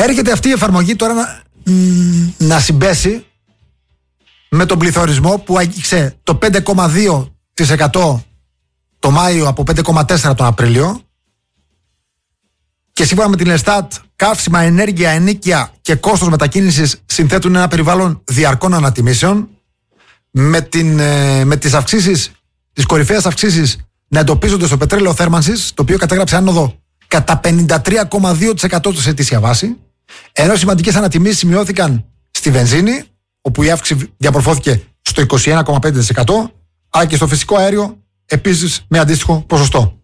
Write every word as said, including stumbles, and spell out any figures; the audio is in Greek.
Έρχεται αυτή η εφαρμογή τώρα να, να συμπέσει με τον πληθωρισμό που άγγιξε το πέντε κόμμα δύο τοις εκατό το Μάιο από πέντε κόμμα τέσσερα τοις εκατό τον Απρίλιο, και σύμφωνα με την Ελστάτ, καύσιμα, ενέργεια, ενοίκια και κόστος μετακίνησης συνθέτουν ένα περιβάλλον διαρκών ανατιμήσεων, με, την, με τις αυξήσεις, τις κορυφαίες αυξήσεις να εντοπίζονται στο πετρέλαιο θέρμανσης, το οποίο κατέγραψε άνοδο κατά πενήντα τρία κόμμα δύο τοις εκατό σε ετήσια βάση, ενώ σημαντικές ανατιμήσεις σημειώθηκαν στη βενζίνη, όπου η αύξηση διαμορφώθηκε στο είκοσι ένα κόμμα πέντε τοις εκατό, αλλά και στο φυσικό αέριο επίσης με αντίστοιχο ποσοστό.